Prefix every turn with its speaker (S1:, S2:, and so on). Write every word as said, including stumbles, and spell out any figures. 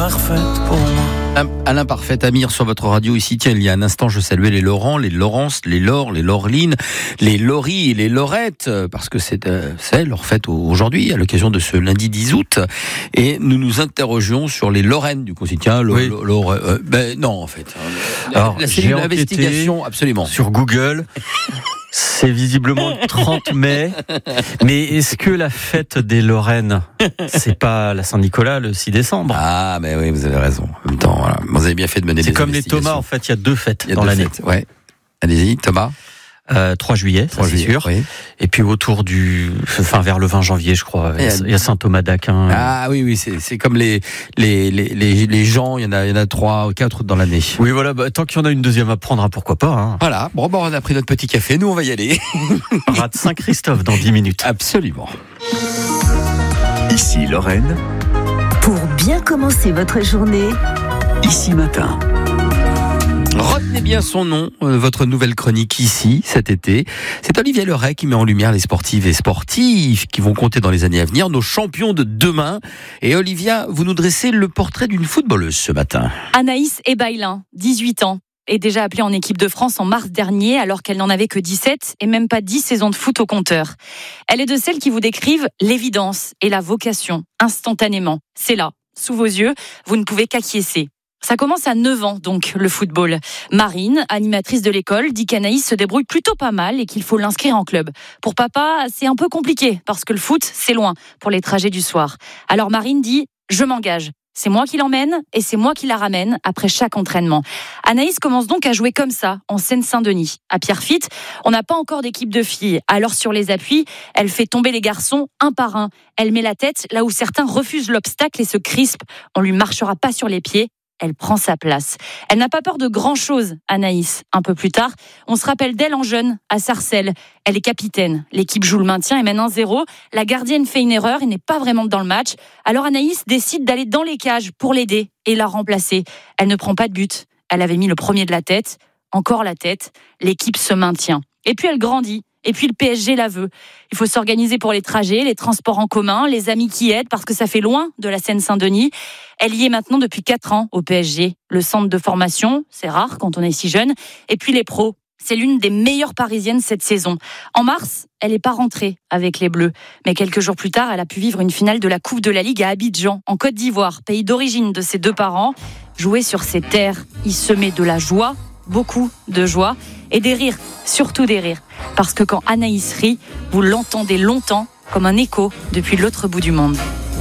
S1: parfaite pour moi.
S2: Alain Parfait, Amir sur votre radio ici. Tiens, il y a un instant, je saluais les Laurent, les Laurence, les Laure, les Laureline, les Laurie et les Laurettes, parce que c'est, euh, c'est leur fête aujourd'hui, à l'occasion de ce lundi dix août. Et nous nous interrogions sur les Lorraines du quotidien. Oui. Euh, ben non, en fait.
S3: Alors,
S2: la cellule d'investigation, absolument.
S3: Sur Google. C'est visiblement le trente mai. Mais est-ce que la fête des Lorraines, c'est pas la Saint-Nicolas le six décembre?
S2: Ah, mais oui, vous avez raison. En même temps, voilà. Vous avez bien fait de mener des
S3: investigations. C'est comme les Thomas, en fait, il y a deux fêtes il y a dans deux l'année. Fêtes,
S2: ouais. Allez-y, Thomas.
S3: Euh, trois juillet, ça c'est sûr. Oui. Et puis autour du, enfin vers le vingt janvier, je crois, il y a, il y a Saint Thomas d'Aquin.
S2: Ah oui, oui, c'est, c'est comme les, les, les, les, les gens, il y en a, il y en a trois, quatre dans l'année.
S3: Oui, voilà, bah, tant qu'il y en a une deuxième à prendre, hein, pourquoi pas. Hein.
S2: Voilà, bon, bon, on a pris notre petit café, nous on va y aller.
S3: Rade Saint-Christophe dans dix minutes.
S2: Absolument.
S4: Ici Lorraine.
S5: Pour bien commencer votre journée,
S4: Ici Matin.
S2: Retenez bien son nom, euh, votre nouvelle chronique ici, cet été. C'est Olivier Leray qui met en lumière les sportives et sportifs qui vont compter dans les années à venir, nos champions de demain. Et Olivia, vous nous dressez le portrait d'une footballeuse ce matin.
S6: Anaïs Ebailin, dix-huit ans, est déjà appelée en équipe de France en mars dernier, alors qu'elle n'en avait que dix-sept et même pas dix saisons de foot au compteur. Elle est de celles qui vous décrivent l'évidence et la vocation, instantanément. C'est là, sous vos yeux, vous ne pouvez qu'acquiescer. Ça commence à neuf ans, donc, le football. Marine, animatrice de l'école, dit qu'Anaïs se débrouille plutôt pas mal et qu'il faut l'inscrire en club. Pour papa, c'est un peu compliqué, parce que le foot, c'est loin pour les trajets du soir. Alors Marine dit « Je m'engage ». C'est moi qui l'emmène et c'est moi qui la ramène après chaque entraînement. Anaïs commence donc à jouer comme ça, en Seine-Saint-Denis. À Pierrefitte, on n'a pas encore d'équipe de filles. Alors sur les appuis, elle fait tomber les garçons un par un. Elle met la tête là où certains refusent l'obstacle et se crispent. On lui marchera pas sur les pieds. Elle prend sa place. Elle n'a pas peur de grand-chose, Anaïs. Un peu plus tard, on se rappelle d'elle en jeune, à Sarcelles. Elle est capitaine. L'équipe joue le maintien et mène un zéro. La gardienne fait une erreur et n'est pas vraiment dans le match. Alors Anaïs décide d'aller dans les cages pour l'aider et la remplacer. Elle ne prend pas de but. Elle avait mis le premier de la tête. Encore la tête. L'équipe se maintient. Et puis elle grandit. Et puis le P S G la veut. Il faut s'organiser pour les trajets, les transports en commun, les amis qui aident parce que ça fait loin de la Seine-Saint-Denis. Elle y est maintenant depuis quatre ans au P S G. Le centre de formation, c'est rare quand on est si jeune. Et puis les pros. C'est l'une des meilleures parisiennes cette saison. En mars, elle n'est pas rentrée avec les Bleus. Mais quelques jours plus tard, elle a pu vivre une finale de la Coupe de la Ligue à Abidjan, en Côte d'Ivoire, pays d'origine de ses deux parents. Jouer sur ces terres, il semait de la joie, beaucoup de joie, et des rires, surtout des rires. Parce que quand Anaïs rit, vous l'entendez longtemps comme un écho depuis l'autre bout du monde.